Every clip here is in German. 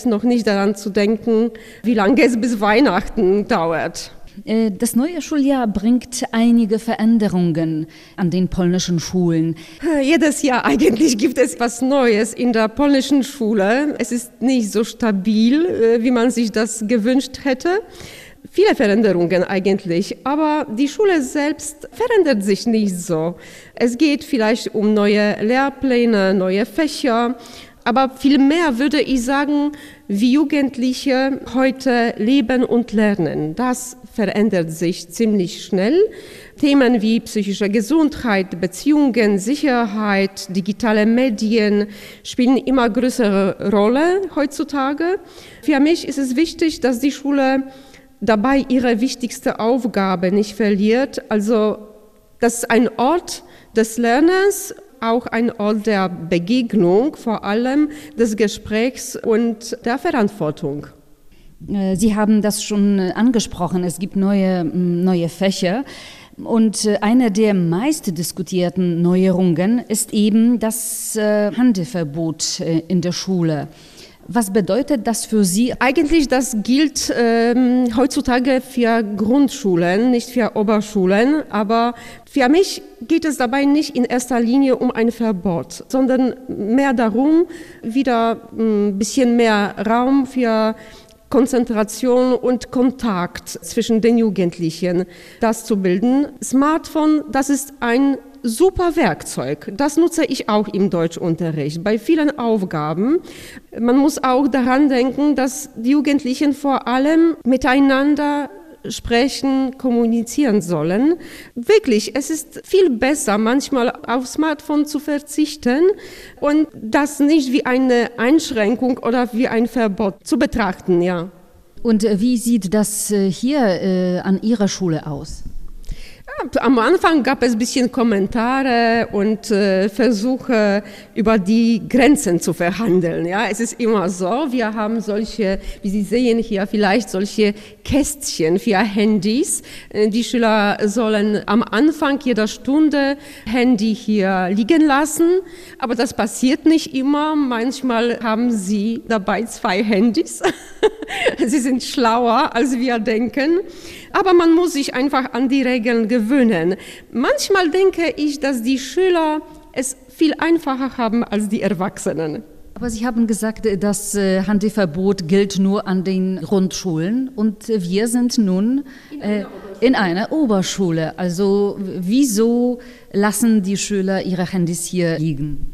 Zeit, noch nicht daran zu denken, wie lange es bis Weihnachten dauert. Das neue Schuljahr bringt einige Veränderungen an den polnischen Schulen. Jedes Jahr eigentlich gibt es etwas Neues in der polnischen Schule. Es ist nicht so stabil, wie man sich das gewünscht hätte. Viele Veränderungen eigentlich, aber die Schule selbst verändert sich nicht so. Es geht vielleicht um neue Lehrpläne, neue Fächer, aber vielmehr würde ich sagen, wie Jugendliche heute leben und lernen. Das verändert sich ziemlich schnell. Themen wie psychische Gesundheit, Beziehungen, Sicherheit, digitale Medien spielen immer größere Rolle heutzutage. Für mich ist es wichtig, dass die Schule dabei ihre wichtigste Aufgabe nicht verliert. Also, das ist ein Ort des Lernens, auch ein Ort der Begegnung, vor allem des Gesprächs und der Verantwortung. Sie haben das schon angesprochen, es gibt neue Fächer. Und eine der meist diskutierten Neuerungen ist eben das Handyverbot in der Schule. Was bedeutet das für Sie? Eigentlich, das gilt heutzutage für Grundschulen, nicht für Oberschulen. Aber für mich geht es dabei nicht in erster Linie um ein Verbot, sondern mehr darum, wieder ein bisschen mehr Raum für Konzentration und Kontakt zwischen den Jugendlichen, das zu bilden. Smartphone, das ist ein super Werkzeug. Das nutze ich auch im Deutschunterricht bei vielen Aufgaben. Man muss auch daran denken, dass die Jugendlichen vor allem miteinander sprechen, kommunizieren sollen. Wirklich, es ist viel besser, manchmal auf Smartphone zu verzichten und das nicht wie eine Einschränkung oder wie ein Verbot zu betrachten, ja. Und wie sieht das hier an Ihrer Schule aus? Am Anfang gab es ein bisschen Kommentare und Versuche, über die Grenzen zu verhandeln. Ja, es ist immer so, wir haben solche, wie Sie sehen hier, vielleicht solche Kästchen für Handys. Die Schüler sollen am Anfang jeder Stunde Handy hier liegen lassen, aber das passiert nicht immer. Manchmal haben sie dabei 2 Handys. Sie sind schlauer, als wir denken. Aber man muss sich einfach an die Regeln gewöhnen. Manchmal denke ich, dass die Schüler es viel einfacher haben als die Erwachsenen. Aber Sie haben gesagt, das Handyverbot gilt nur an den Grundschulen und wir sind nun in einer Oberschule. Also wieso lassen die Schüler ihre Handys hier liegen?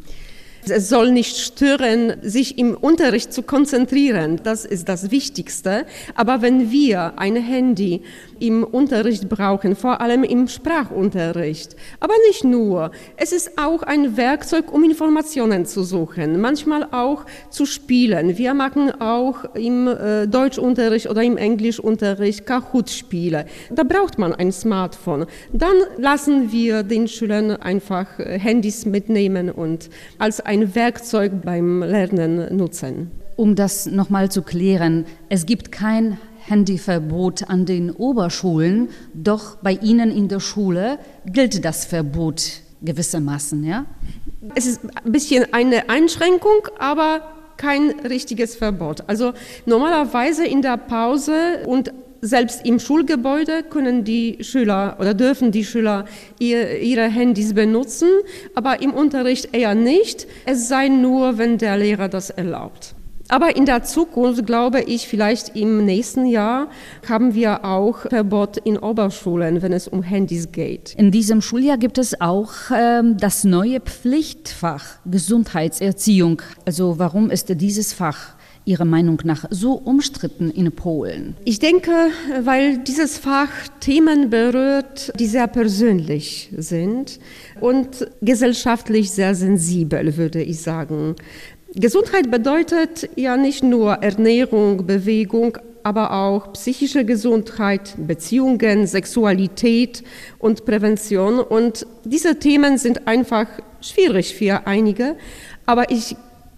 Es soll nicht stören, sich im Unterricht zu konzentrieren. Das ist das Wichtigste. Aber wenn wir ein Handy im Unterricht brauchen, vor allem im Sprachunterricht, aber nicht nur. Es ist auch ein Werkzeug, um Informationen zu suchen, manchmal auch zu spielen. Wir machen auch im Deutschunterricht oder im Englischunterricht Kahoot-Spiele. Da braucht man ein Smartphone. Dann lassen wir den Schülern einfach Handys mitnehmen und als ein Werkzeug beim Lernen nutzen. Um das nochmal zu klären, es gibt kein Handyverbot an den Oberschulen, doch bei Ihnen in der Schule gilt das Verbot gewissermaßen, ja? Es ist ein bisschen eine Einschränkung, aber kein richtiges Verbot. Also normalerweise in der Pause und selbst im Schulgebäude können die Schüler oder dürfen die Schüler ihre Handys benutzen, aber im Unterricht eher nicht. Es sei nur, wenn der Lehrer das erlaubt. Aber in der Zukunft, glaube ich, vielleicht im nächsten Jahr haben wir auch Verbot in Oberschulen, wenn es um Handys geht. In diesem Schuljahr gibt es auch das neue Pflichtfach Gesundheitserziehung. Also warum ist dieses Fach Ihrer Meinung nach so umstritten in Polen? Ich denke, weil dieses Fach Themen berührt, die sehr persönlich sind und gesellschaftlich sehr sensibel, würde ich sagen. Gesundheit bedeutet ja nicht nur Ernährung, Bewegung, aber auch psychische Gesundheit, Beziehungen, Sexualität und Prävention. Und diese Themen sind einfach schwierig für einige, aber ich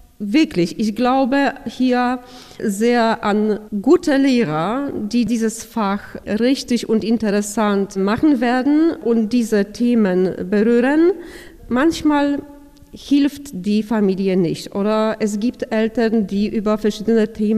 glaube hier sehr an gute Lehrer, die dieses Fach richtig und interessant machen werden und diese Themen berühren. Manchmal hilft die Familie nicht oder es gibt Eltern, die über verschiedene Themen